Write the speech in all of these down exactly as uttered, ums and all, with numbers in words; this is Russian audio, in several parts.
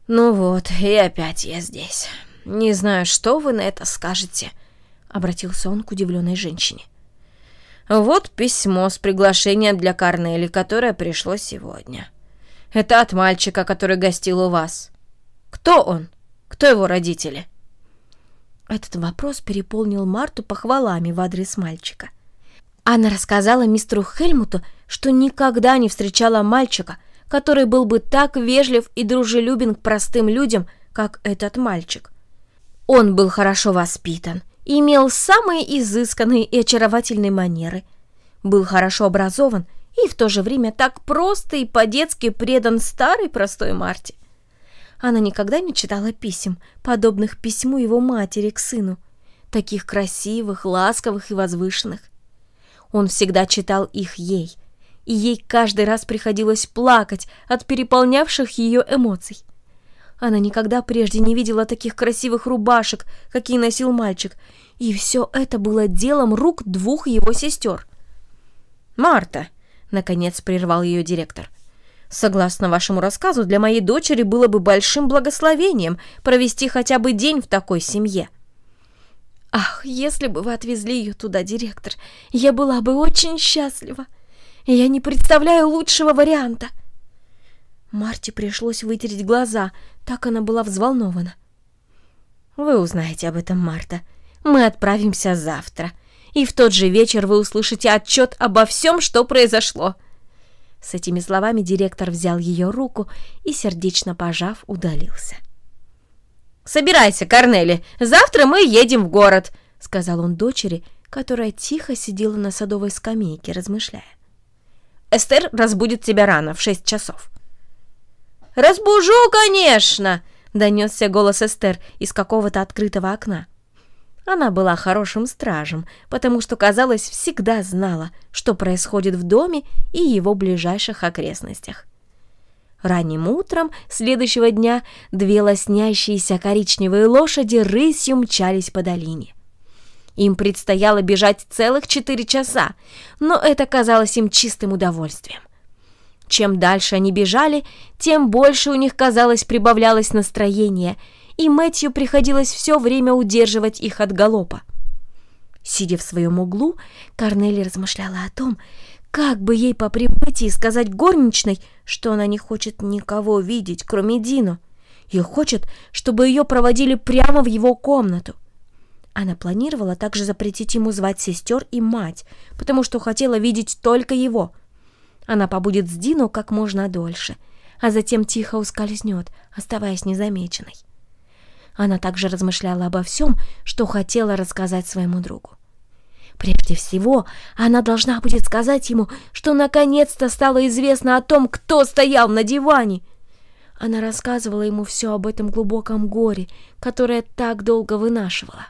«Ну вот, и опять я здесь. Не знаю, что вы на это скажете», — обратился он к удивленной женщине. «Вот письмо с приглашением для Корнели, которое пришло сегодня. Это от мальчика, который гостил у вас. Кто он? Кто его родители?» Этот вопрос переполнил Марту похвалами в адрес мальчика. Она рассказала мистеру Хельмуту, что никогда не встречала мальчика, который был бы так вежлив и дружелюбен к простым людям, как этот мальчик. Он был хорошо воспитан, имел самые изысканные и очаровательные манеры, был хорошо образован и в то же время так просто и по-детски предан старой простой Марте. Она никогда не читала писем, подобных письму его матери к сыну, таких красивых, ласковых и возвышенных. Он всегда читал их ей, и ей каждый раз приходилось плакать от переполнявших ее эмоций. Она никогда прежде не видела таких красивых рубашек, какие носил мальчик, и все это было делом рук двух его сестер. «Марта», — наконец прервал ее директор, «согласно вашему рассказу, для моей дочери было бы большим благословением провести хотя бы день в такой семье». «Ах, если бы вы отвезли ее туда, директор, я была бы очень счастлива. Я не представляю лучшего варианта». Марте пришлось вытереть глаза, так она была взволнована. «Вы узнаете об этом, Марта. Мы отправимся завтра, и в тот же вечер вы услышите отчет обо всем, что произошло». С этими словами директор взял ее руку и, сердечно пожав, удалился. «Собирайся, Корнели, завтра мы едем в город», — сказал он дочери, которая тихо сидела на садовой скамейке, размышляя. «Эстер разбудит тебя рано, в шесть часов». «Разбужу, конечно!» — донесся голос Эстер из какого-то открытого окна. Она была хорошим стражем, потому что, казалось, всегда знала, что происходит в доме и его ближайших окрестностях. Ранним утром следующего дня две лоснящиеся коричневые лошади рысью мчались по долине. Им предстояло бежать целых четыре часа, но это казалось им чистым удовольствием. Чем дальше они бежали, тем больше у них, казалось, прибавлялось настроение, и Мэтью приходилось все время удерживать их от галопа. Сидя в своем углу, Корнели размышляла о том, как бы ей по прибытии сказать горничной, что она не хочет никого видеть, кроме Дино, и хочет, чтобы ее проводили прямо в его комнату. Она планировала также запретить ему звать сестер и мать, потому что хотела видеть только его. Она побудет с Дино как можно дольше, а затем тихо ускользнет, оставаясь незамеченной. Она также размышляла обо всем, что хотела рассказать своему другу. Прежде всего, она должна будет сказать ему, что наконец-то стало известно о том, кто стоял на диване. Она рассказывала ему все об этом глубоком горе, которое так долго вынашивала.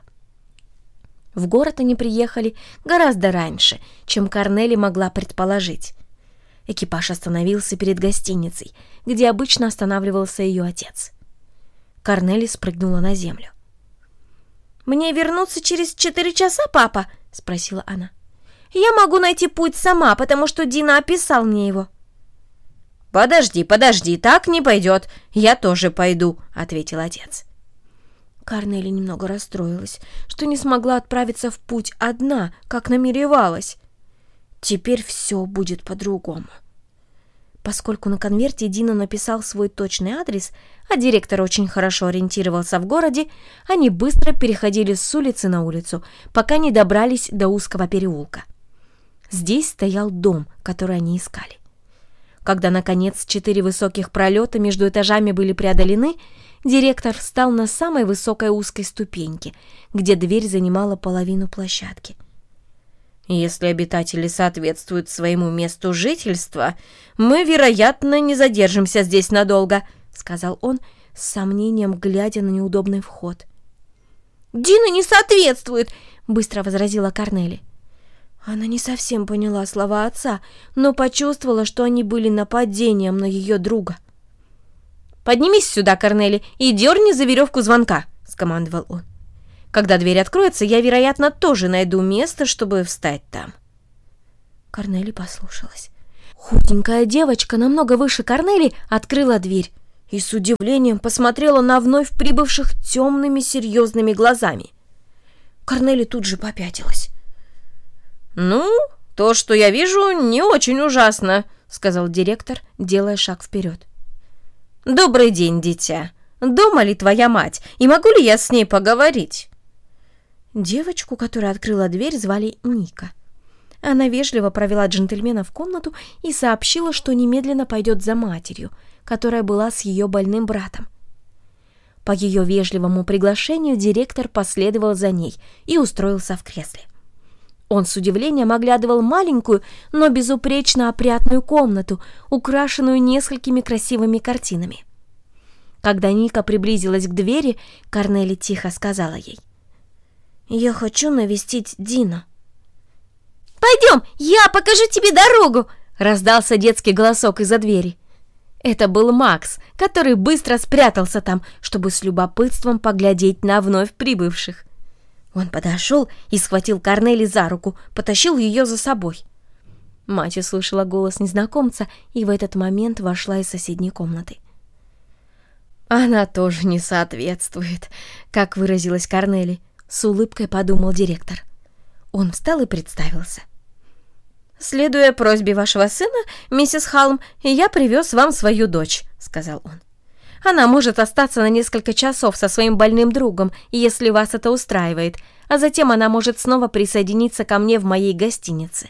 В город они приехали гораздо раньше, чем Корнели могла предположить. Экипаж остановился перед гостиницей, где обычно останавливался ее отец. Корнели спрыгнула на землю. «Мне вернуться через четыре часа, папа?» — спросила она. «Я могу найти путь сама, потому что Дина описал мне его». «Подожди, подожди, так не пойдет. Я тоже пойду», — ответил отец. Корнели немного расстроилась, что не смогла отправиться в путь одна, как намеревалась. Теперь все будет по-другому. Поскольку на конверте Дина написал свой точный адрес, а директор очень хорошо ориентировался в городе, они быстро переходили с улицы на улицу, пока не добрались до узкого переулка. Здесь стоял дом, который они искали. Когда, наконец, четыре высоких пролета между этажами были преодолены, директор встал на самой высокой узкой ступеньке, где дверь занимала половину площадки. «Если обитатели соответствуют своему месту жительства, мы, вероятно, не задержимся здесь надолго», — сказал он, с сомнением глядя на неудобный вход. «Дина не соответствует», — быстро возразила Корнели. Она не совсем поняла слова отца, но почувствовала, что они были нападением на ее друга. «Поднимись сюда, Корнели, и дерни за веревку звонка», — скомандовал он. «Когда дверь откроется, я, вероятно, тоже найду место, чтобы встать там». Корнели послушалась. Худенькая девочка, намного выше Корнели, открыла дверь. и с удивлением посмотрела на вновь прибывших темными серьезными глазами. Корнели тут же попятилась. «Ну, то, что я вижу, не очень ужасно», — сказал директор, делая шаг вперед. «Добрый день, дитя. Дома ли твоя мать, и могу ли я с ней поговорить?» Девочку, которая открыла дверь, звали Ника. Она вежливо провела джентльмена в комнату и сообщила, что немедленно пойдет за матерью, которая была с ее больным братом. По ее вежливому приглашению директор последовал за ней и устроился в кресле. Он с удивлением оглядывал маленькую, но безупречно опрятную комнату, украшенную несколькими красивыми картинами. Когда Ника приблизилась к двери, Корнели тихо сказала ей: «Я хочу навестить Дина». «Пойдем, я покажу тебе дорогу!» — раздался детский голосок из-за двери. Это был Макс, который быстро спрятался там, чтобы с любопытством поглядеть на вновь прибывших. Он подошел и схватил Корнели за руку, потащил ее за собой. Мать услышала голос незнакомца и в этот момент вошла из соседней комнаты. «Она тоже не соответствует», — как выразилась Корнели, — с улыбкой подумал директор. Он встал и представился. «Следуя просьбе вашего сына, миссис Халм, я привез вам свою дочь», — сказал он. «Она может остаться на несколько часов со своим больным другом, если вас это устраивает, а затем она может снова присоединиться ко мне в моей гостинице».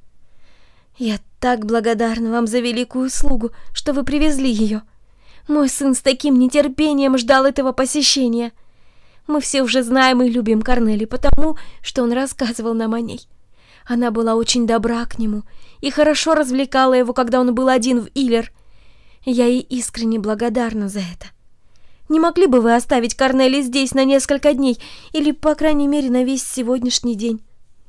«Я так благодарна вам за великую услугу, что вы привезли ее. Мой сын с таким нетерпением ждал этого посещения. Мы все уже знаем и любим Корнели, потому что он рассказывал нам о ней. Она была очень добра к нему и хорошо развлекала его, когда он был один в Иллер. Я ей искренне благодарна за это. Не могли бы вы оставить Корнели здесь на несколько дней или, по крайней мере, на весь сегодняшний день?»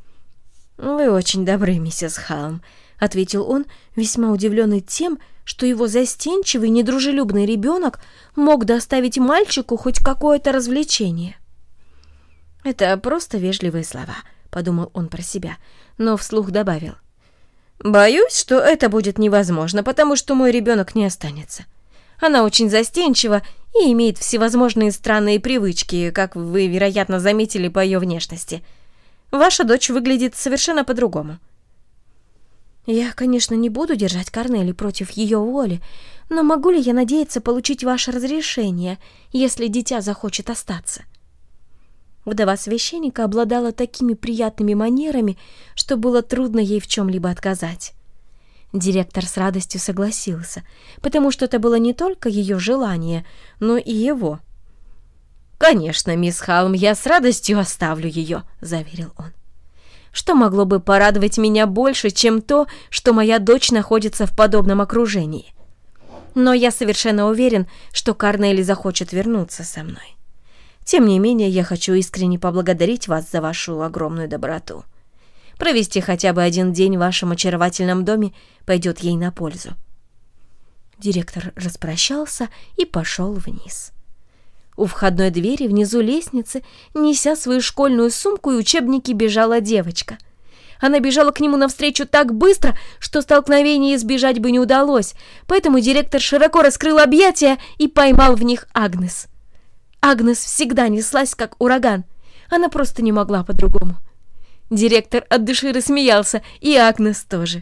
«Вы очень добры, миссис Халм», — ответил он, весьма удивленный тем, что его застенчивый, недружелюбный ребенок мог доставить мальчику хоть какое-то развлечение. «Это просто вежливые слова», — подумал он про себя, но вслух добавил: «Боюсь, что это будет невозможно, потому что мой ребенок не останется. Она очень застенчива и имеет всевозможные странные привычки, как вы, вероятно, заметили по ее внешности. Ваша дочь выглядит совершенно по-другому». «Я, конечно, не буду держать Корнели против ее воли, но могу ли я надеяться получить ваше разрешение, если дитя захочет остаться?» Вдова священника обладала такими приятными манерами, что было трудно ей в чем-либо отказать. Директор с радостью согласился, потому что это было не только ее желание, но и его. «Конечно, мисс Халм, я с радостью оставлю ее», — заверил он. «Что могло бы порадовать меня больше, чем то, что моя дочь находится в подобном окружении? Но я совершенно уверен, что Корнели захочет вернуться со мной. Тем не менее, я хочу искренне поблагодарить вас за вашу огромную доброту. Провести хотя бы один день в вашем очаровательном доме пойдет ей на пользу». Директор распрощался и пошел вниз. У входной двери внизу лестницы, неся свою школьную сумку и учебники, бежала девочка. Она бежала к нему навстречу так быстро, что столкновения избежать бы не удалось, поэтому директор широко раскрыл объятия и поймал в них Агнес. Агнес всегда неслась, как ураган. Она просто не могла по-другому. Директор от души рассмеялся, и Агнес тоже.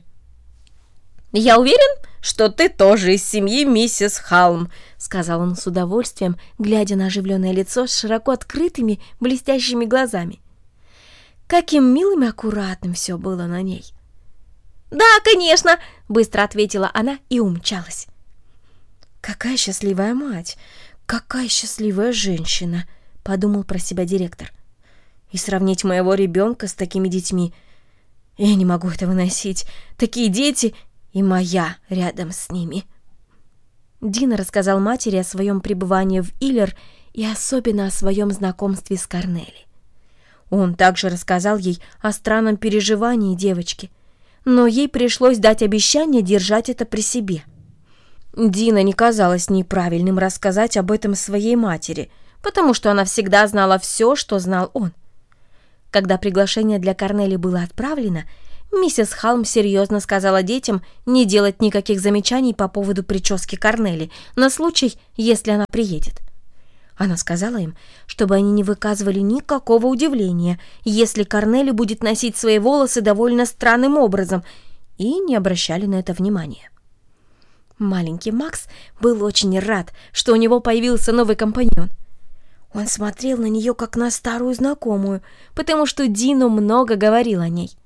«Я уверен, что ты тоже из семьи миссис Халм», — сказал он с удовольствием, глядя на оживленное лицо с широко открытыми, блестящими глазами. Каким милым и аккуратным все было на ней. «Да, конечно», — быстро ответила она и умчалась. «Какая счастливая мать! Какая счастливая женщина!» — подумал про себя директор. «И сравнить моего ребенка с такими детьми... Я не могу это выносить. Такие дети, и моя рядом с ними». Дина рассказал матери о своем пребывании в Иллер и особенно о своем знакомстве с Корнели. Он также рассказал ей о странном переживании девочки, но ей пришлось дать обещание держать это при себе. Дина не казалось неправильным рассказать об этом своей матери, потому что она всегда знала все, что знал он. Когда приглашение для Корнели было отправлено, Миссис Халм серьезно сказала детям не делать никаких замечаний по поводу прически Корнели на случай, если она приедет. Она сказала им, чтобы они не выказывали никакого удивления, если Корнели будет носить свои волосы довольно странным образом, и не обращали на это внимания. Маленький Макс был очень рад, что у него появился новый компаньон. Он смотрел на нее как на старую знакомую, потому что Дино много говорил о ней.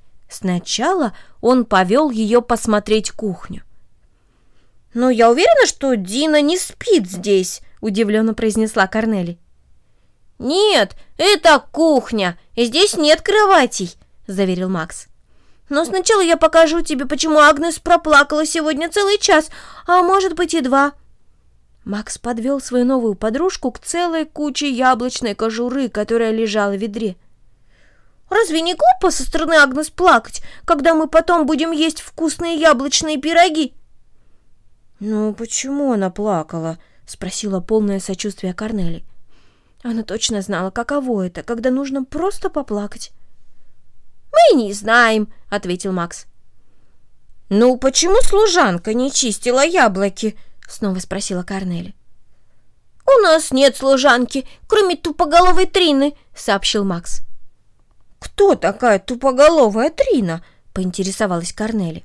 Сначала он повел ее посмотреть кухню. «Но я уверена, что Дина не спит здесь», — удивленно произнесла Корнели. «Нет, это кухня, и здесь нет кроватей», — заверил Макс. «Но сначала я покажу тебе, почему Агнес проплакала сегодня целый час, а может быть и два». Макс подвел свою новую подружку к целой куче яблочной кожуры, которая лежала в ведре. «Разве не глупо со стороны Агнес плакать, когда мы потом будем есть вкусные яблочные пироги?» «Ну, почему она плакала?» — спросила полное сочувствие Корнели. Она точно знала, каково это, когда нужно просто поплакать. «Мы не знаем», — ответил Макс. «Ну, почему служанка не чистила яблоки?» — снова спросила Корнели. «У нас нет служанки, кроме тупоголовой Трины», — сообщил Макс. «Кто такая тупоголовая Трина?» — поинтересовалась Корнели.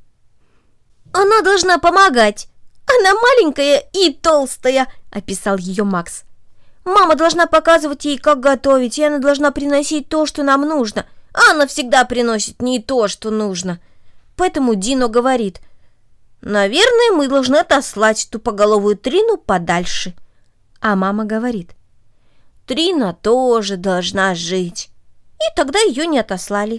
«Она должна помогать. Она маленькая и толстая», — описал ее Макс. «Мама должна показывать ей, как готовить, и она должна приносить то, что нам нужно. А она всегда приносит не то, что нужно. Поэтому Дино говорит: наверное, мы должны отослать тупоголовую Трину подальше». А мама говорит: «Трина тоже должна жить». И тогда ее не отослали.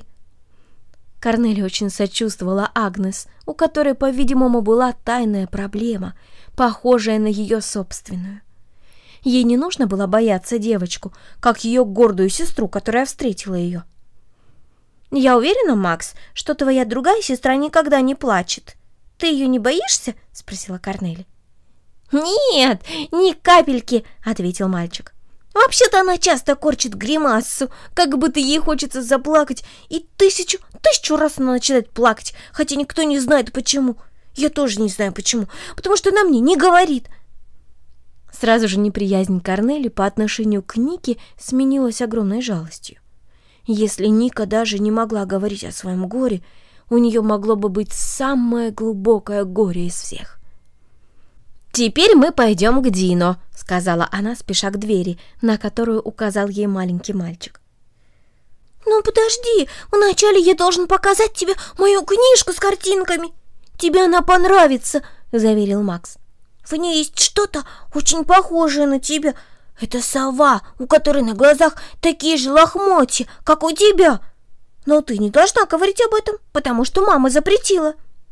Корнели очень сочувствовала Агнес, у которой, по-видимому, была тайная проблема, похожая на ее собственную. Ей не нужно было бояться девочку, как ее гордую сестру, которая встретила ее. «Я уверена, Макс, что твоя другая сестра никогда не плачет. Ты ее не боишься?» — спросила Корнели. «Нет, ни капельки», — ответил мальчик. «Вообще-то она часто корчит гримасу, как будто ей хочется заплакать, и тысячу, тысячу раз она начинает плакать, хотя никто не знает почему. Я тоже не знаю почему, потому что она мне не говорит». Сразу же неприязнь Корнели по отношению к Нике сменилась огромной жалостью. Если Ника даже не могла говорить о своем горе, у нее могло бы быть самое глубокое горе из всех. «Теперь мы пойдем к Дино», — сказала она, спеша к двери, на которую указал ей маленький мальчик. «Ну подожди, вначале я должен показать тебе мою книжку с картинками. Тебе она понравится», — заверил Макс. «В ней есть что-то очень похожее на тебя. Это сова, у которой на глазах такие же лохмотья, как у тебя. Но ты не должна говорить об этом, потому что мама запретила».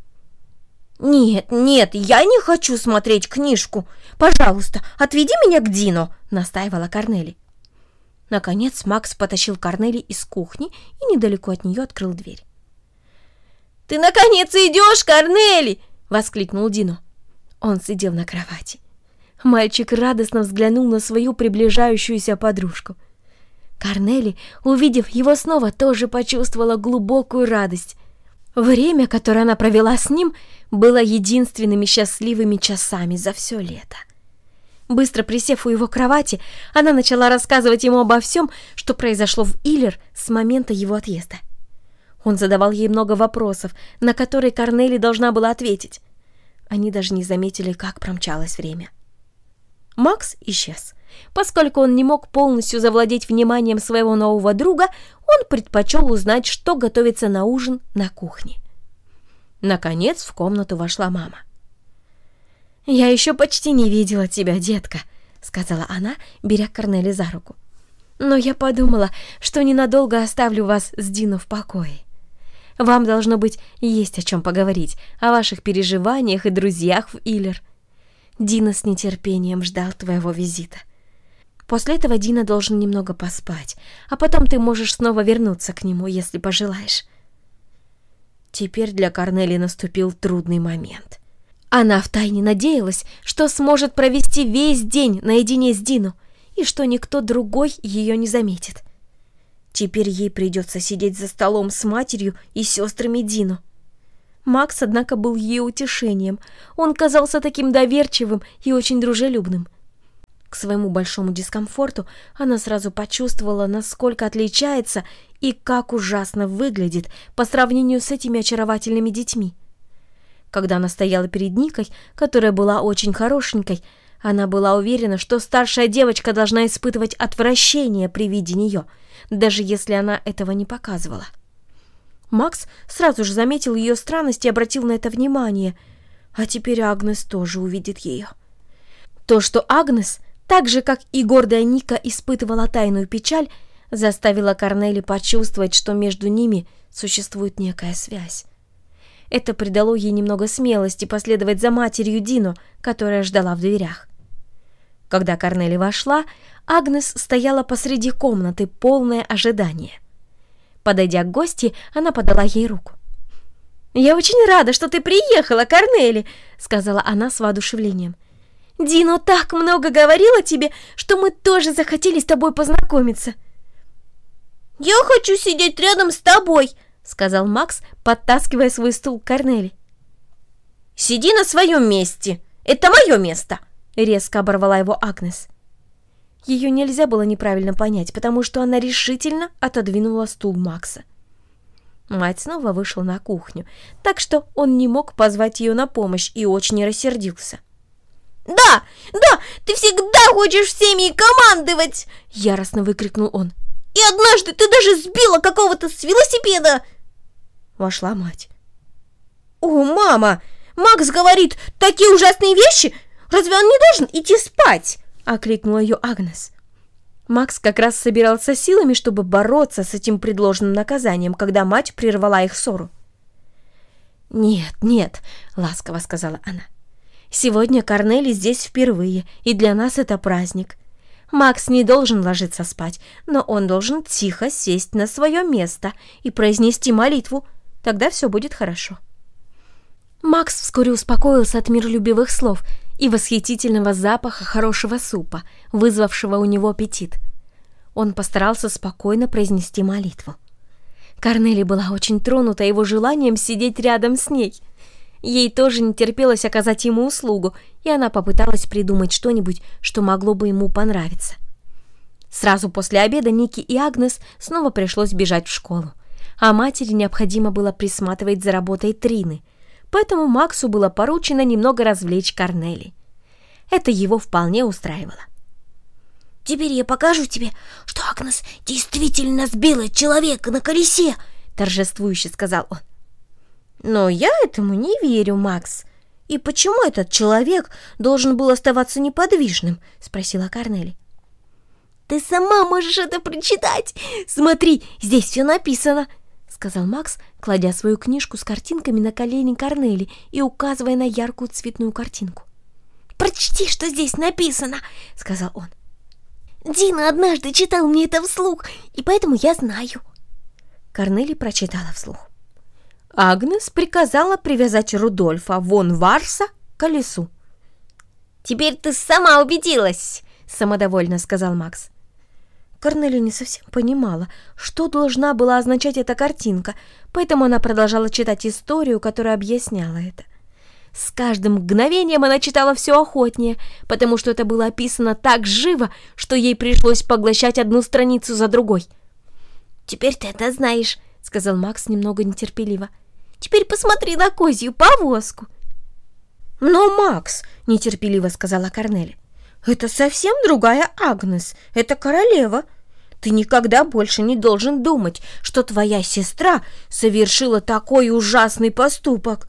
«Нет, нет, я не хочу смотреть книжку. Пожалуйста, отведи меня к Дино», — настаивала Корнели. Наконец Макс потащил Корнели из кухни и недалеко от нее открыл дверь. «Ты наконец идешь, Корнели!» — воскликнул Дино. Он сидел на кровати. Мальчик радостно взглянул на свою приближающуюся подружку. Корнели, увидев его снова, тоже почувствовала глубокую радость. Время, которое она провела с ним, было единственными счастливыми часами за все лето. Быстро присев у его кровати, она начала рассказывать ему обо всем, что произошло в Иллер с момента его отъезда. Он задавал ей много вопросов, на которые Корнели должна была ответить. Они даже не заметили, как промчалось время. Макс исчез. Поскольку он не мог полностью завладеть вниманием своего нового друга, он предпочел узнать, что готовится на ужин на кухне. Наконец в комнату вошла мама. «Я еще почти не видела тебя, детка», — сказала она, беря Корнели за руку. «Но я подумала, что ненадолго оставлю вас с Дино в покое. Вам, должно быть, есть о чем поговорить, о ваших переживаниях и друзьях в Иллер. Дино с нетерпением ждал твоего визита. После этого Дино должен немного поспать, а потом ты можешь снова вернуться к нему, если пожелаешь». Теперь для Корнели наступил трудный момент. Она втайне надеялась, что сможет провести весь день наедине с Дино, и что никто другой ее не заметит. Теперь ей придется сидеть за столом с матерью и сестрами Дино. Макс, однако, был ее утешением. Он казался таким доверчивым и очень дружелюбным. К своему большому дискомфорту она сразу почувствовала, насколько отличается и как ужасно выглядит по сравнению с этими очаровательными детьми. Когда она стояла перед Никой, которая была очень хорошенькой, она была уверена, что старшая девочка должна испытывать отвращение при виде нее, даже если она этого не показывала. Макс сразу же заметил ее странность и обратил на это внимание, а теперь Агнес тоже увидит ее. То, что Агнес, так же, как и гордая Ника, испытывала тайную печаль, заставило Корнели почувствовать, что между ними существует некая связь. Это придало ей немного смелости последовать за матерью Дино, которая ждала в дверях. Когда Корнели вошла, Агнес стояла посреди комнаты, полное ожидание. Подойдя к гости, она подала ей руку. «Я очень рада, что ты приехала, Корнели», — сказала она с воодушевлением. «Дино так много говорила тебе, что мы тоже захотели с тобой познакомиться». «Я хочу сидеть рядом с тобой», — сказал Макс, подтаскивая свой стул к Корнели. «Сиди на своем месте. Это мое место», — резко оборвала его Агнес. Ее нельзя было неправильно понять, потому что она решительно отодвинула стул Макса. Мать снова вышла на кухню, так что он не мог позвать ее на помощь и очень рассердился. «Да, да, ты всегда хочешь всеми командовать!» — яростно выкрикнул он. «И однажды ты даже сбила какого-то с велосипеда!» Вошла мать. «О, мама, Макс говорит такие ужасные вещи! Разве он не должен идти спать?» — окликнула ее Агнес. Макс как раз собирался силами, чтобы бороться с этим предложенным наказанием, когда мать прервала их ссору. «Нет, нет», — ласково сказала она. «Сегодня Корнели здесь впервые, и для нас это праздник. Макс не должен ложиться спать, но он должен тихо сесть на свое место и произнести молитву, тогда все будет хорошо». Макс вскоре успокоился от миролюбивых слов и восхитительного запаха хорошего супа, вызвавшего у него аппетит. Он постарался спокойно произнести молитву. Корнели была очень тронута его желанием сидеть рядом с ней. Ей тоже не терпелось оказать ему услугу, и она попыталась придумать что-нибудь, что могло бы ему понравиться. Сразу после обеда Нике и Агнес снова пришлось бежать в школу, а матери необходимо было присматривать за работой Трины, поэтому Максу было поручено немного развлечь Корнели. Это его вполне устраивало. «Теперь я покажу тебе, что Агнес действительно сбила человека на колесе», — торжествующе сказал он. «Но я этому не верю, Макс. И почему этот человек должен был оставаться неподвижным?» — спросила Корнели. «Ты сама можешь это прочитать. Смотри, здесь все написано», — сказал Макс, кладя свою книжку с картинками на колени Корнели и указывая на яркую цветную картинку. «Прочти, что здесь написано», — сказал он. «Дина однажды читал мне это вслух, и поэтому я знаю». Корнели прочитала вслух. Агнес приказала привязать Рудольфа фон Варса к колесу. «Теперь ты сама убедилась», — самодовольно сказал Макс. Корнели не совсем понимала, что должна была означать эта картинка, поэтому она продолжала читать историю, которая объясняла это. С каждым мгновением она читала все охотнее, потому что это было описано так живо, что ей пришлось поглощать одну страницу за другой. «Теперь ты это знаешь», — сказал Макс немного нетерпеливо. «Теперь посмотри на козью повозку». «Но, Макс», — нетерпеливо сказала Корнели, — «это совсем другая Агнес, это королева. Ты никогда больше не должен думать, что твоя сестра совершила такой ужасный поступок».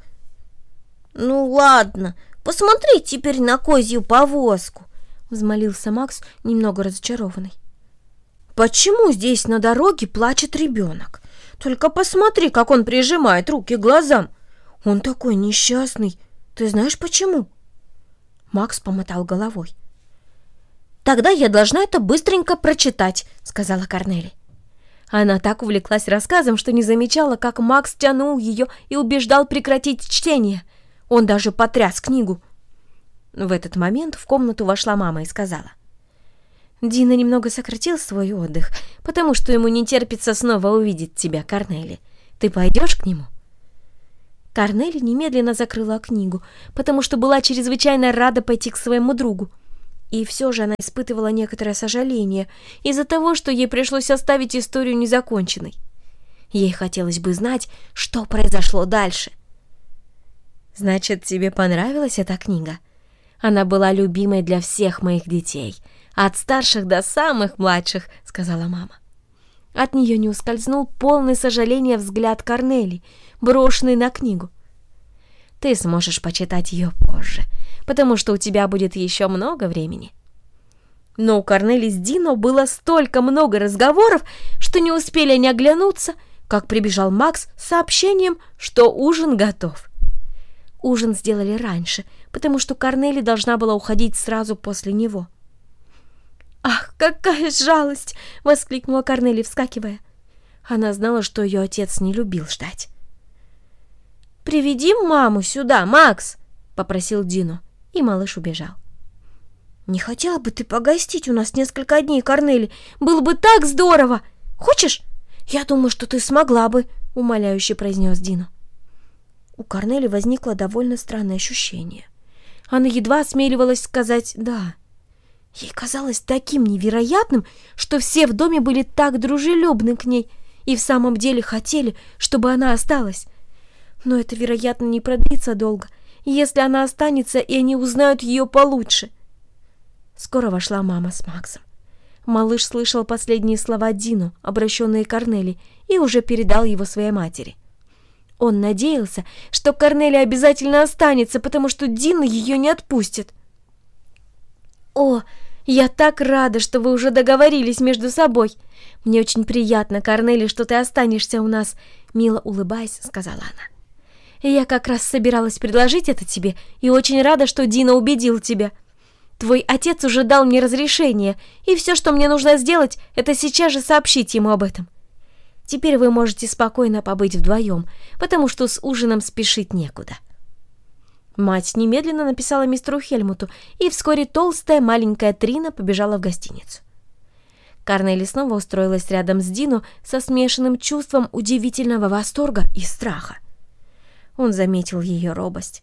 «Ну ладно, посмотри теперь на козью повозку», — взмолился Макс, немного разочарованный. «Почему здесь на дороге плачет ребенок? Только посмотри, как он прижимает руки к глазам. Он такой несчастный. Ты знаешь почему?» Макс помотал головой. «Тогда я должна это быстренько прочитать», — сказала Корнели. Она так увлеклась рассказом, что не замечала, как Макс тянул ее и убеждал прекратить чтение. Он даже потряс книгу. В этот момент в комнату вошла мама и сказала: Дина немного сократил свой отдых, потому что ему не терпится снова увидеть тебя, Корнели. Ты пойдешь к нему?» Корнели немедленно закрыла книгу, потому что была чрезвычайно рада пойти к своему другу. И все же она испытывала некоторое сожаление из-за того, что ей пришлось оставить историю незаконченной. Ей хотелось бы знать, что произошло дальше. «Значит, тебе понравилась эта книга? Она была любимой для всех моих детей, от старших до самых младших», — сказала мама. От нее не ускользнул полный сожаления взгляд Корнели, брошенный на книгу. «Ты сможешь почитать ее позже, потому что у тебя будет еще много времени». Но у Корнели с Дино было столько много разговоров, что не успели они оглянуться, как прибежал Макс с сообщением, что ужин готов. Ужин сделали раньше, потому что Корнели должна была уходить сразу после него. «Ах, какая жалость!» — воскликнула Корнели, вскакивая. Она знала, что ее отец не любил ждать. «Приведи маму сюда, Макс!» — попросил Дино, и малыш убежал. «Не хотела бы ты погостить у нас несколько дней, Корнели? Было бы так здорово! Хочешь? Я думаю, что ты смогла бы!» — умоляюще произнес Дино. У Корнели возникло довольно странное ощущение. Она едва осмеливалась сказать «да». Ей казалось таким невероятным, что все в доме были так дружелюбны к ней и в самом деле хотели, чтобы она осталась. Но это, вероятно, не продлится долго, если она останется, и они узнают ее получше. Скоро вошла мама с Максом. Малыш слышал последние слова Дино, обращенные к Корнели, и уже передал его своей матери. Он надеялся, что Корнели обязательно останется, потому что Дино ее не отпустит. «О, я так рада, что вы уже договорились между собой. Мне очень приятно, Корнели, что ты останешься у нас», — мило улыбаясь, сказала она. «Я как раз собиралась предложить это тебе, и очень рада, что Дино убедил тебя. Твой отец уже дал мне разрешение, и все, что мне нужно сделать, это сейчас же сообщить ему об этом. Теперь вы можете спокойно побыть вдвоем, потому что с ужином спешить некуда». Мать немедленно написала мистеру Хельмуту, и вскоре толстая маленькая Трина побежала в гостиницу. Корнели снова устроилась рядом с Дино со смешанным чувством удивительного восторга и страха. Он заметил ее робость.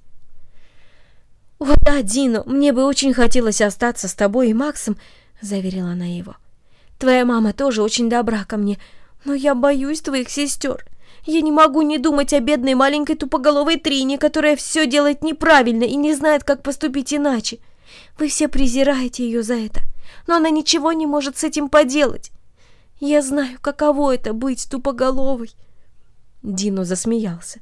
«О да, Дино, мне бы очень хотелось остаться с тобой и Максом», — заверила она его. «Твоя мама тоже очень добра ко мне, но я боюсь твоих сестер. Я не могу не думать о бедной маленькой тупоголовой Трине, которая все делает неправильно и не знает, как поступить иначе. Вы все презираете ее за это, но она ничего не может с этим поделать. Я знаю, каково это быть тупоголовой». Дино засмеялся.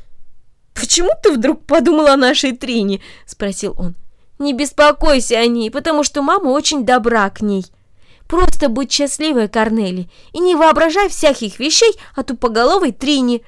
«Почему ты вдруг подумала о нашей Трине?» — спросил он. «Не беспокойся о ней, потому что мама очень добра к ней. Просто будь счастливой, Корнели, и не воображай всяких вещей о тупоголовой Трине».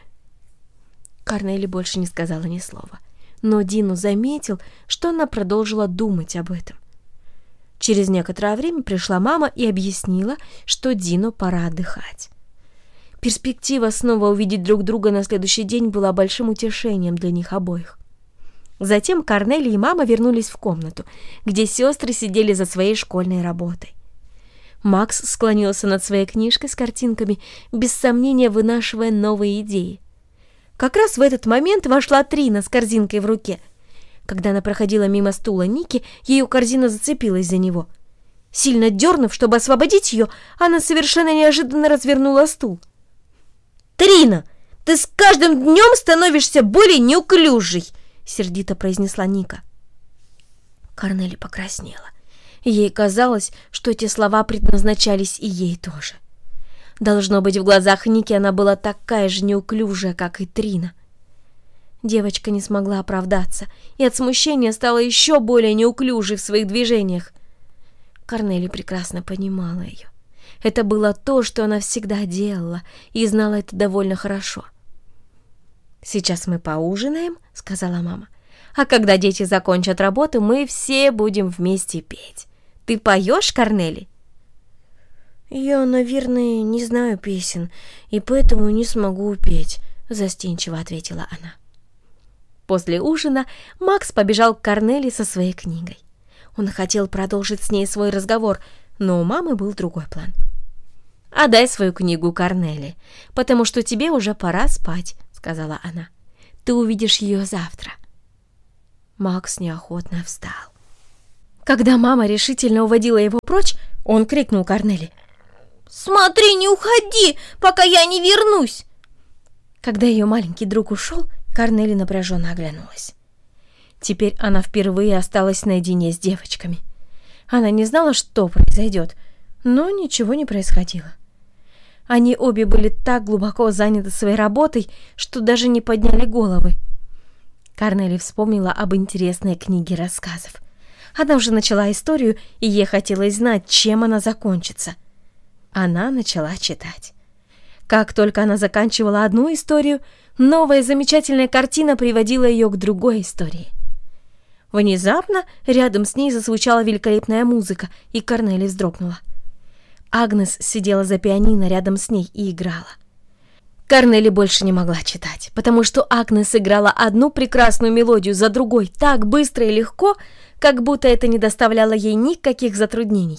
Корнели больше не сказала ни слова, но Дино заметил, что она продолжила думать об этом. Через некоторое время пришла мама и объяснила, что Дино пора отдыхать. Перспектива снова увидеть друг друга на следующий день была большим утешением для них обоих. Затем Корнели и мама вернулись в комнату, где сестры сидели за своей школьной работой. Макс склонился над своей книжкой с картинками, без сомнения вынашивая новые идеи. Как раз в этот момент вошла Трина с корзинкой в руке. Когда она проходила мимо стула Ники, ее корзина зацепилась за него. Сильно дернув, чтобы освободить ее, она совершенно неожиданно развернула стул. «Трина, ты с каждым днем становишься более неуклюжей!» — сердито произнесла Ника. Корнели покраснела. Ей казалось, что эти слова предназначались и ей тоже. Должно быть, в глазах Ники она была такая же неуклюжая, как и Трина. Девочка не смогла оправдаться и от смущения стала еще более неуклюжей в своих движениях. Корнели прекрасно понимала ее. Это было то, что она всегда делала, и знала это довольно хорошо. «Сейчас мы поужинаем», — сказала мама. «А когда дети закончат работу, мы все будем вместе петь. Ты поешь, Корнели?» «Я, наверное, не знаю песен, и поэтому не смогу петь», — застенчиво ответила она. После ужина Макс побежал к Корнели со своей книгой. Он хотел продолжить с ней свой разговор, но у мамы был другой план. «Отдай свою книгу Корнели, потому что тебе уже пора спать», — сказала она. «Ты увидишь ее завтра». Макс неохотно встал. Когда мама решительно уводила его прочь, он крикнул Корнели: «Смотри, не уходи, пока я не вернусь!» Когда ее маленький друг ушел, Корнели напряженно оглянулась. Теперь она впервые осталась наедине с девочками. Она не знала, что произойдет, но ничего не происходило. Они обе были так глубоко заняты своей работой, что даже не подняли головы. Корнели вспомнила об интересной книге рассказов. Она уже начала историю, и ей хотелось знать, чем она закончится. Она начала читать. Как только она заканчивала одну историю, новая замечательная картина приводила ее к другой истории. Внезапно рядом с ней зазвучала великолепная музыка, и Корнели вздрогнула. Агнес сидела за пианино рядом с ней и играла. Корнели больше не могла читать, потому что Агнес играла одну прекрасную мелодию за другой так быстро и легко, как будто это не доставляло ей никаких затруднений.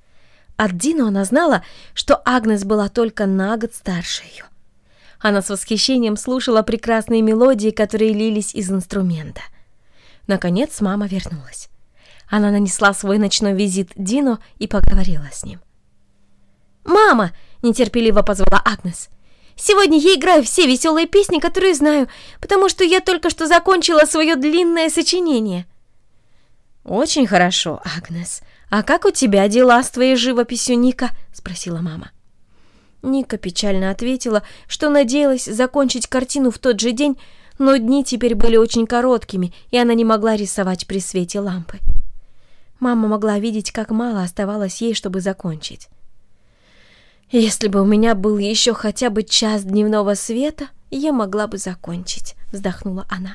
От Дино она знала, что Агнес была только на год старше ее. Она с восхищением слушала прекрасные мелодии, которые лились из инструмента. Наконец мама вернулась. Она нанесла свой ночной визит Дино и поговорила с ним. «Мама!» — нетерпеливо позвала Агнес. «Сегодня я играю все веселые песни, которые знаю, потому что я только что закончила свое длинное сочинение». «Очень хорошо, Агнес. А как у тебя дела с твоей живописью, Ника?» — спросила мама. Ника печально ответила, что надеялась закончить картину в тот же день, но дни теперь были очень короткими, и она не могла рисовать при свете лампы. Мама могла видеть, как мало оставалось ей, чтобы закончить. «Если бы у меня был еще хотя бы час дневного света, я могла бы закончить», — вздохнула она.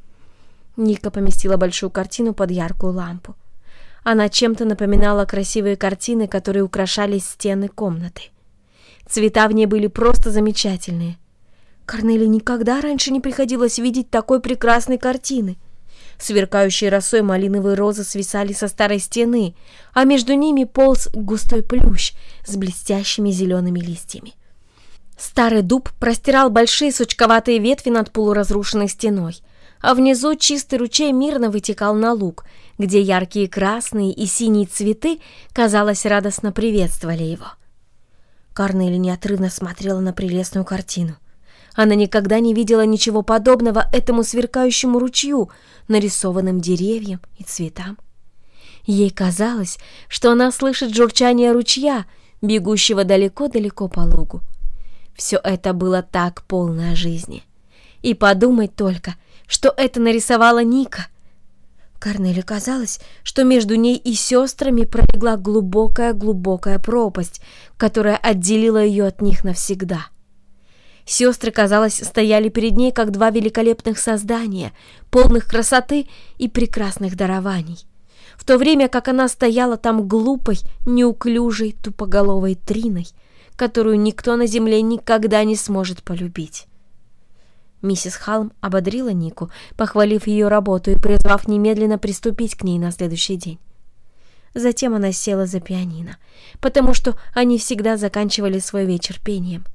Ника поместила большую картину под яркую лампу. Она чем-то напоминала красивые картины, которые украшали стены комнаты. Цвета в ней были просто замечательные. Корнели никогда раньше не приходилось видеть такой прекрасной картины. Сверкающие росой малиновые розы свисали со старой стены, а между ними полз густой плющ с блестящими зелеными листьями. Старый дуб простирал большие сучковатые ветви над полуразрушенной стеной, а внизу чистый ручей мирно вытекал на луг, где яркие красные и синие цветы, казалось, радостно приветствовали его. Корнели неотрывно смотрела на прелестную картину. Она никогда не видела ничего подобного этому сверкающему ручью, нарисованным деревьям и цветам. Ей казалось, что она слышит журчание ручья, бегущего далеко-далеко по лугу. Все это было так полно жизни. И подумать только, что это нарисовала Ника. Корнели казалось, что между ней и сестрами пролегла глубокая-глубокая пропасть, которая отделила ее от них навсегда. Сестры, казалось, стояли перед ней, как два великолепных создания, полных красоты и прекрасных дарований, в то время как она стояла там глупой, неуклюжей, тупоголовой Триной, которую никто на земле никогда не сможет полюбить. Миссис Халм ободрила Нику, похвалив ее работу и призвав немедленно приступить к ней на следующий день. Затем она села за пианино, потому что они всегда заканчивали свой вечер пением.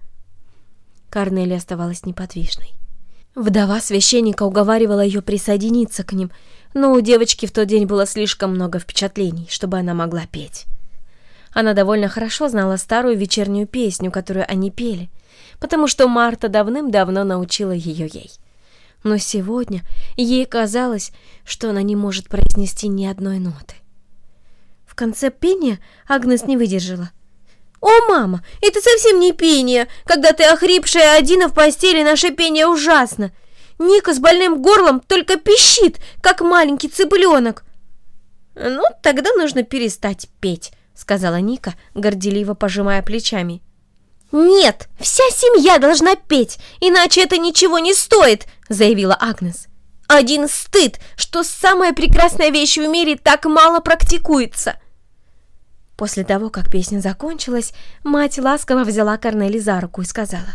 Корнели оставалась неподвижной. Вдова священника уговаривала ее присоединиться к ним, но у девочки в тот день было слишком много впечатлений, чтобы она могла петь. Она довольно хорошо знала старую вечернюю песню, которую они пели, потому что Марта давным-давно научила ее ей. Но сегодня ей казалось, что она не может произнести ни одной ноты. В конце пения Агнес не выдержала. «О, мама, это совсем не пение! Когда ты охрипшая одина в постели, наше пение ужасно! Ника с больным горлом только пищит, как маленький цыпленок!» «Ну, тогда нужно перестать петь», — сказала Ника, горделиво пожимая плечами. «Нет, вся семья должна петь, иначе это ничего не стоит», — заявила Агнес. «Один стыд, что самая прекрасная вещь в мире так мало практикуется». После того, как песня закончилась, мать ласково взяла Корнели за руку и сказала: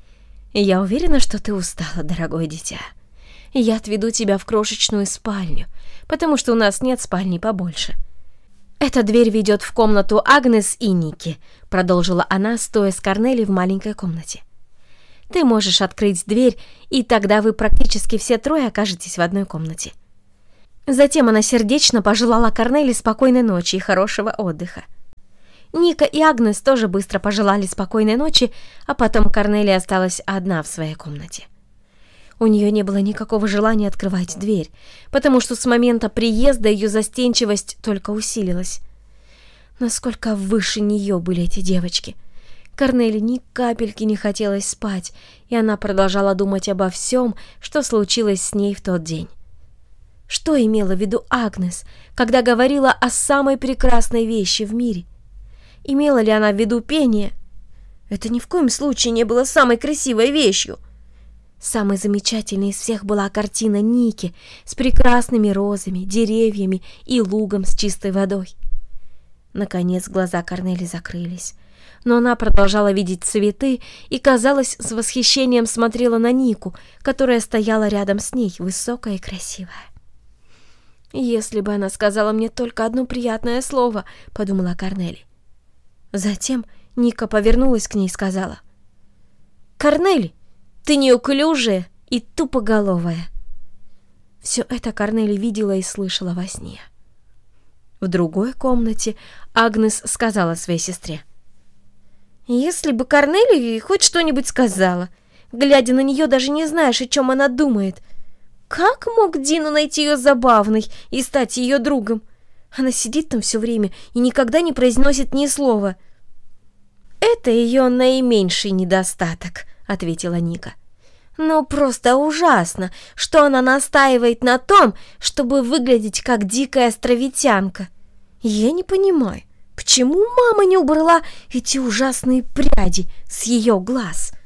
«Я уверена, что ты устала, дорогое дитя. Я отведу тебя в крошечную спальню, потому что у нас нет спальни побольше. «Эта дверь ведет в комнату Агнес и Ники», — продолжила она, стоя с Корнели в маленькой комнате. «Ты можешь открыть дверь, и тогда вы практически все трое окажетесь в одной комнате». Затем она сердечно пожелала Корнели спокойной ночи и хорошего отдыха. Ника и Агнес тоже быстро пожелали спокойной ночи, а потом Корнели осталась одна в своей комнате. У нее не было никакого желания открывать дверь, потому что с момента приезда ее застенчивость только усилилась. Насколько выше нее были эти девочки. Корнели ни капельки не хотелось спать, и она продолжала думать обо всем, что случилось с ней в тот день. Что имела в виду Агнес, когда говорила о самой прекрасной вещи в мире? Имела ли она в виду пение? Это ни в коем случае не было самой красивой вещью. Самой замечательной из всех была картина Ники с прекрасными розами, деревьями и лугом с чистой водой. Наконец глаза Корнели закрылись, но она продолжала видеть цветы и, казалось, с восхищением смотрела на Нику, которая стояла рядом с ней, высокая и красивая. «Если бы она сказала мне только одно приятное слово», — подумала Корнели. Затем Ника повернулась к ней и сказала: «Корнели, ты неуклюжая и тупоголовая». Все это Корнели видела и слышала во сне. В другой комнате Агнес сказала своей сестре: «Если бы Корнели хоть что-нибудь сказала, глядя на нее, даже не знаешь, о чем она думает. Как мог Дину найти ее забавной и стать ее другом? Она сидит там все время и никогда не произносит ни слова». «Это ее наименьший недостаток», — ответила Ника. «Но просто ужасно, что она настаивает на том, чтобы выглядеть как дикая островитянка. Я не понимаю, почему мама не убрала эти ужасные пряди с ее глаз?»